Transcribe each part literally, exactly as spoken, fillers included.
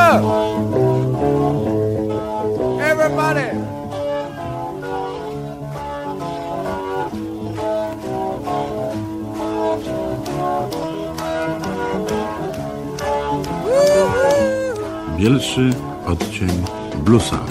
up! Everybody! Pierwszy odcień bluesa.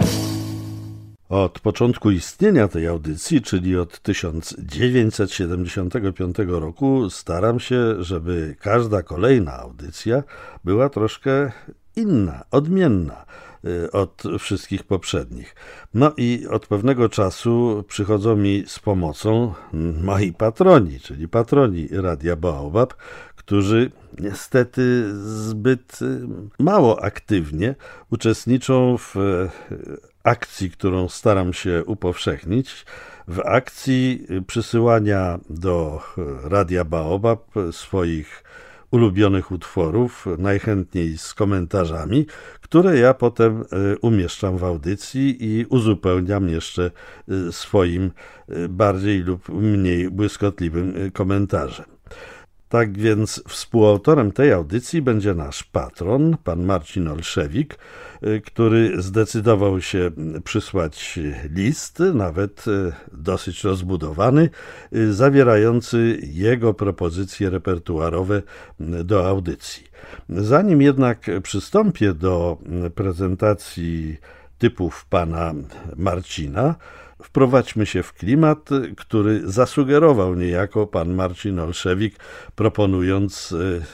Od początku istnienia tej audycji, czyli od tysiąc dziewięćset siedemdziesiątego piątego roku, staram się, żeby każda kolejna audycja była troszkę inna, odmienna od wszystkich poprzednich. No i od pewnego czasu przychodzą mi z pomocą moi patroni, czyli patroni Radia Baobab, którzy niestety zbyt mało aktywnie uczestniczą w akcji, którą staram się upowszechnić, w akcji przysyłania do Radia Baobab swoich ulubionych utworów, najchętniej z komentarzami, które ja potem umieszczam w audycji i uzupełniam jeszcze swoim bardziej lub mniej błyskotliwym komentarzem. Tak więc współautorem tej audycji będzie nasz patron, pan Marcin Olszewik, który zdecydował się przysłać list, nawet dosyć rozbudowany, zawierający jego propozycje repertuarowe do audycji. Zanim jednak przystąpię do prezentacji typów pana Marcina, wprowadźmy się w klimat, który zasugerował niejako pan Marcin Olszewik, proponując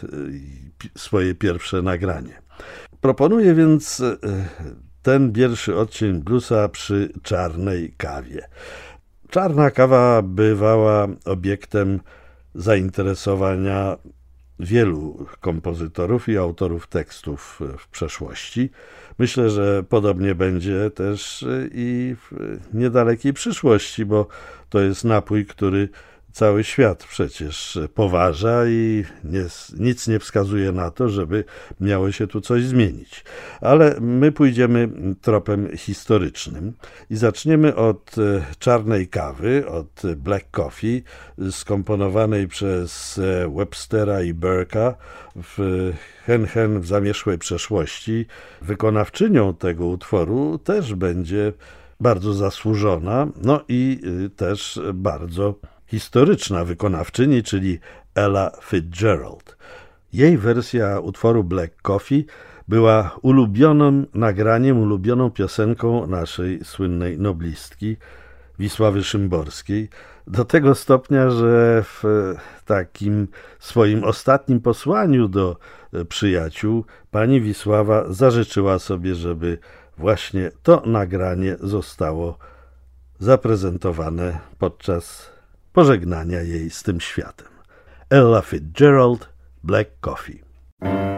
swoje pierwsze nagranie. Proponuję więc ten pierwszy odcień bluesa przy czarnej kawie. Czarna kawa bywała obiektem zainteresowania wielu kompozytorów i autorów tekstów w przeszłości. Myślę, że podobnie będzie też i w niedalekiej przyszłości, bo to jest napój, który cały świat przecież poważa i nie, nic nie wskazuje na to, żeby miało się tu coś zmienić. Ale my pójdziemy tropem historycznym i zaczniemy od czarnej kawy, od Black Coffee, skomponowanej przez Webstera i Burke'a w Hen Hen w zamierzchłej przeszłości. Wykonawczynią tego utworu też będzie bardzo zasłużona, no i też bardzo historyczna wykonawczyni, czyli Ella Fitzgerald. Jej wersja utworu Black Coffee była ulubionym nagraniem, ulubioną piosenką naszej słynnej noblistki Wisławy Szymborskiej, do tego stopnia, że w takim swoim ostatnim posłaniu do przyjaciół pani Wisława zażyczyła sobie, żeby właśnie to nagranie zostało zaprezentowane podczas pożegnania jej z tym światem. Ella Fitzgerald, Black Coffee.